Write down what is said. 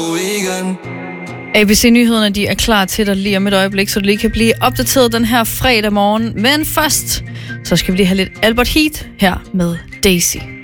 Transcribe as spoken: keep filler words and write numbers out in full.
A B C-nyhederne, de er klar til dig lige om et øjeblik, så du lige kan blive opdateret den her fredag morgen. Men først, så skal vi lige have lidt Albert Heat her med Daisy.